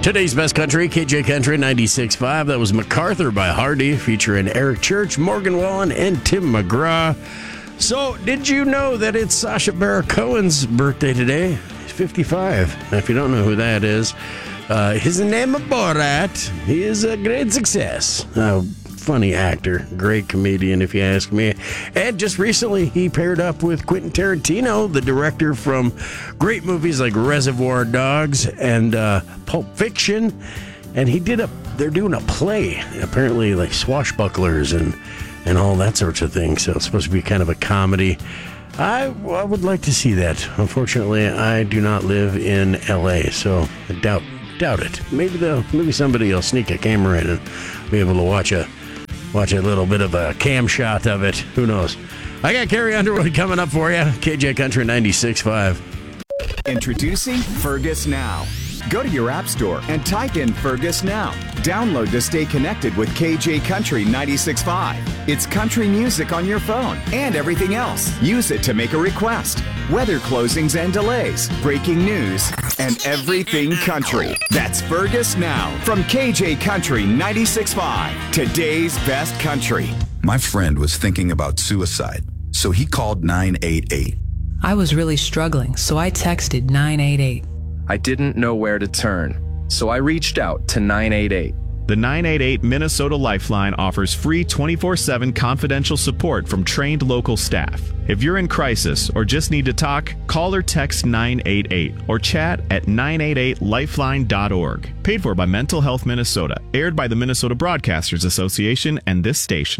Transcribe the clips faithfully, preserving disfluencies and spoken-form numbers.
Today's Best Country, K J Country ninety-six point five. That was MacArthur by Hardy, featuring Eric Church, Morgan Wallen, and Tim McGraw. So, did you know that it's Sacha Baron Cohen's birthday today? He's fifty-five. Now, if you don't know who that is, uh, his name is Borat. He is a great success. Uh, funny actor, great comedian, if you ask me. And just recently, he paired up with Quentin Tarantino, the director from great movies like Reservoir Dogs and uh, Pulp Fiction. And he did a, they're doing a play, apparently like swashbucklers and, and all that sorts of things. So it's supposed to be kind of a comedy. I, I would like to see that. Unfortunately, I do not live in L A, so I doubt doubt it. Maybe they'll, maybe somebody will sneak a camera in and be able to watch a Watch a little bit of a cam shot of it. Who knows? I got Carrie Underwood coming up for you. K J Country ninety-six point five. Introducing Fergus Now. Go to your app store and type in Fergus Now. Download to stay connected with K J Country ninety-six point five. It's country music on your phone and everything else. Use it to make a request. Weather closings and delays, breaking news, and everything country. That's Fergus Now from K J Country ninety-six point five. Today's best country. My friend was thinking about suicide, so he called nine eight eight. I was really struggling, so I texted nine eight eight. I didn't know where to turn, so I reached out to nine eight eight. The nine eight eight Minnesota Lifeline offers free twenty-four seven confidential support from trained local staff. If you're in crisis or just need to talk, call or text nine eight eight or chat at nine eight eight lifeline dot org. Paid for by Mental Health Minnesota. Aired by the Minnesota Broadcasters Association and this station.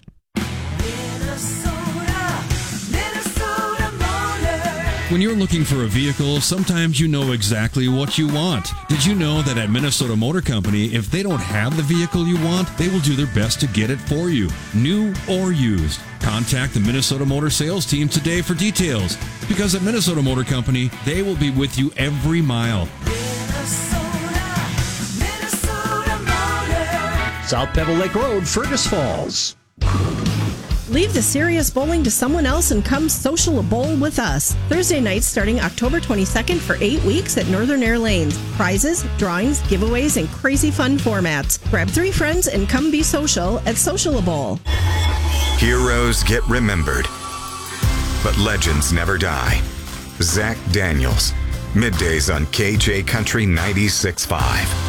When you're looking for a vehicle, sometimes you know exactly what you want. Did you know that at Minnesota Motor Company, if they don't have the vehicle you want, they will do their best to get it for you, new or used? Contact the Minnesota Motor Sales Team today for details, because at Minnesota Motor Company, they will be with you every mile. Minnesota, Minnesota Motor. South Pebble Lake Road, Fergus Falls. Leave the serious bowling to someone else and come social a bowl with us. Thursday nights starting October twenty-second for eight weeks at Northern Air Lanes. Prizes, drawings, giveaways, and crazy fun formats. Grab three friends and come be social at Social a Bowl. Heroes get remembered, but legends never die. Zach Daniels, middays on K J Country ninety-six point five.